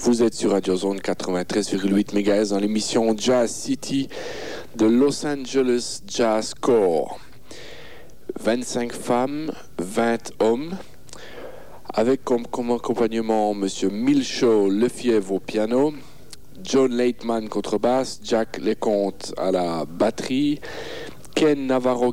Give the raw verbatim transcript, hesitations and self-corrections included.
Vous êtes sur Radio Zone quatre-vingt-treize virgule huit mégahertz dans l'émission Jazz City de Los Angeles Jazz Corps. vingt-cinq femmes, vingt hommes, avec comme, comme accompagnement M. Milchaud Lefièvre au piano, John Lateman contrebasse, Jack Leconte à la batterie, Ken Navarro